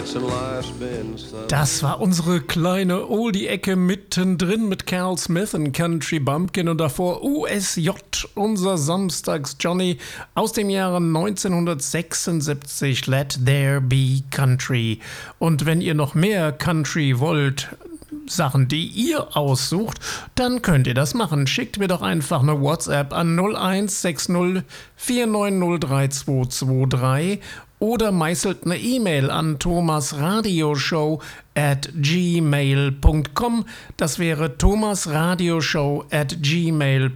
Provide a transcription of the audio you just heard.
Das war unsere kleine Oldie-Ecke mittendrin mit Carl Smith und Country Bumpkin und davor USJ, unser Samstags-Johnny aus dem Jahre 1976, Let There Be Country. Und wenn ihr noch mehr Country wollt, Sachen, die ihr aussucht, dann könnt ihr das machen. Schickt mir doch einfach eine WhatsApp an 0160 4903223 oder meißelt eine E-Mail an thomasradioshow@gmail.com. Das wäre thomasradioshow@gmail.com.